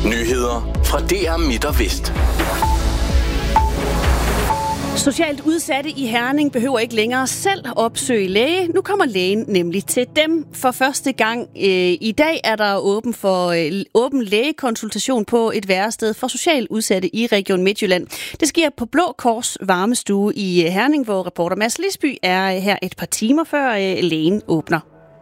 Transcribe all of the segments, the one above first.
Nyheder fra DR Midt og Vest. Socialt udsatte i Herning behøver ikke længere selv opsøge læge. Nu kommer lægen nemlig til dem for første gang. I dag er der åben lægekonsultation på et værested for socialt udsatte i Region Midtjylland. Det sker på Blå Kors varmestue i Herning, hvor reporter Mads Lisby er her et par timer før lægen åbner.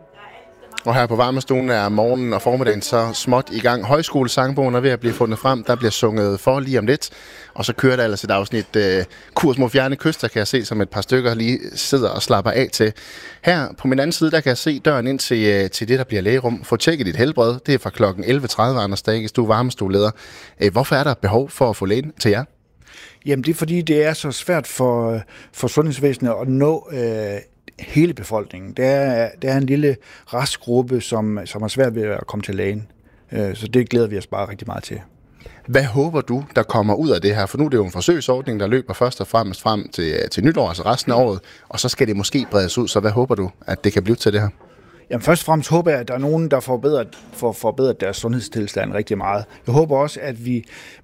Og her på varmestuen er morgenen og formiddagen så småt i gang. Højskolesangbogen er ved at blive fundet frem. Der bliver sunget for lige om lidt. Og så kører der ellers et afsnit Kurs mod fjerne kyster, kan jeg se, som et par stykker lige sidder og slapper af til. Her på min anden side, der kan jeg se døren ind til det, der bliver lægerum. Få tjekket dit helbred. Det er fra kl. 11.30, Anders Dages, du er varmestueleder. Hvorfor er der behov for at få lægen til jer? Jamen det er fordi, det er så svært for sundhedsvæsenet at nå hele befolkningen. Der er en lille restgruppe, som er svært ved at komme til lægen. Så det glæder vi os bare rigtig meget til. Hvad håber du, der kommer ud af det her? For nu er det jo en forsøgsordning, der løber først og fremmest frem til nytår, altså resten af året, og så skal det måske bredes ud. Så hvad håber du, at det kan blive til det her? Jamen først og fremmest håber jeg, at der er nogen, der får forbedret deres sundhedstilstand rigtig meget. Jeg håber også, at vi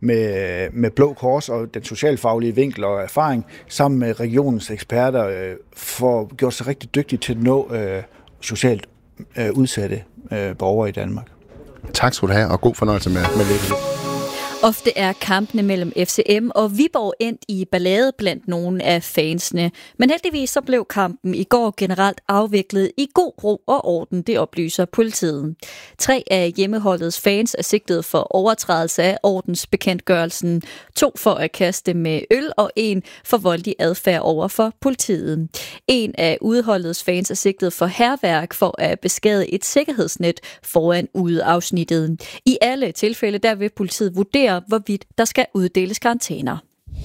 med Blå Kors og den socialfaglige vinkel og erfaring, sammen med regionens eksperter, får gjort sig rigtig dygtige til at nå socialt udsatte borgere i Danmark. Tak skal du have, og god fornøjelse med lidt. Ofte er kampene mellem FCM og Viborg endt i ballade blandt nogle af fansene. Men heldigvis så blev kampen i går generelt afviklet i god ro og orden, det oplyser politiet. 3 af hjemmeholdets fans er sigtet for overtrædelse af ordensbekendtgørelsen. 2 for at kaste med øl og 1 for voldelig adfærd over for politiet. 1 af udeholdets fans er sigtet for hærværk for at beskade et sikkerhedsnet foran udeafsnittet. I alle tilfælde der vil politiet vurdere, hvorvidt der skal uddeles karantæner.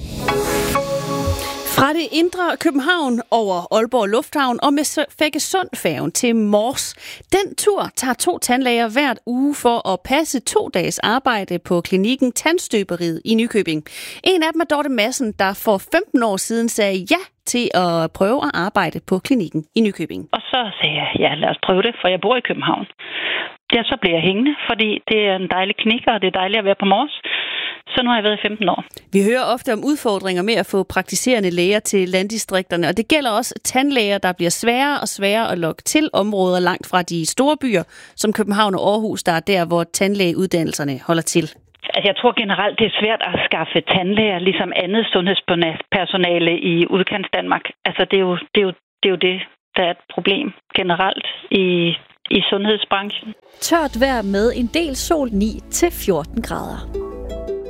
Fra det indre København over Aalborg Lufthavn og med Feggesund-færgen til Mors. Den tur tager 2 tandlæger hvert uge for at passe 2 dages arbejde på klinikken Tandstøberiet i Nykøbing. En af dem er Dorte Madsen, der for 15 år siden sagde ja til at prøve at arbejde på klinikken i Nykøbing. Og så sagde jeg, ja, lad os prøve det, for jeg bor i København. Ja, så blev jeg hængende, fordi det er en dejlig klinik, og det er dejligt at være på Mors. Så nu har jeg været i 15 år. Vi hører ofte om udfordringer med at få praktiserende læger til landdistrikterne, og det gælder også tandlæger, der bliver sværere og sværere at lokke til områder langt fra de store byer, som København og Aarhus, der er der, hvor tandlægeuddannelserne holder til. Altså, jeg tror generelt, det er svært at skaffe tandlæger, ligesom andet sundhedspersonale i udkants Danmark. Altså, det er jo det, der er et problem generelt i sundhedsbranchen. Tørt vejr med en del sol 9 til 14 grader.